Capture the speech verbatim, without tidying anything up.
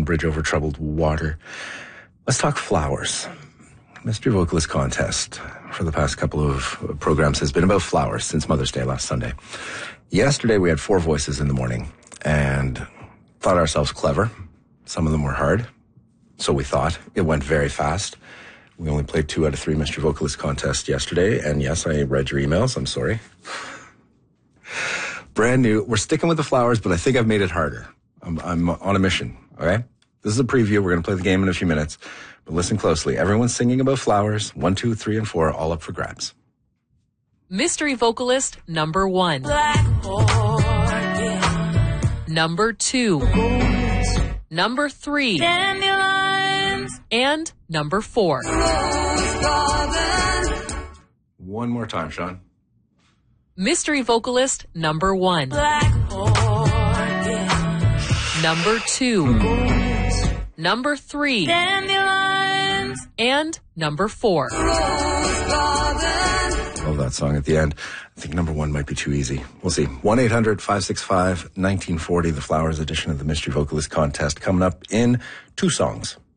bridge over troubled water. Let's talk flowers. Mystery Vocalist Contest for the past couple of programs has been about flowers since Mother's Day last Sunday. Yesterday we had four voices in the morning and thought ourselves clever. Some of them were hard, so we thought. It went very fast. We only played two out of three Mystery Vocalist Contest yesterday, and yes, I read your emails. I'm sorry. Brand new. We're sticking with the flowers, but I think I've made it harder. I'm, I'm on a mission, okay? This is a preview. We're going to play the game in a few minutes, but listen closely. Everyone's singing about flowers. One, two, three, and four, all up for grabs. Mystery Vocalist number one. Black orchid. Number two. Rose. Number three. Dandelions. And number four. One more time, Sean. Mystery Vocalist number one. Black orchid. Number two. Rose. Number three. Dandelions. And number four. Love that song at the end. I think number one might be too easy. We'll see. one eight hundred five six five one nine four zero, the Flowers edition of the Mystery Vocalist Contest, coming up in two songs.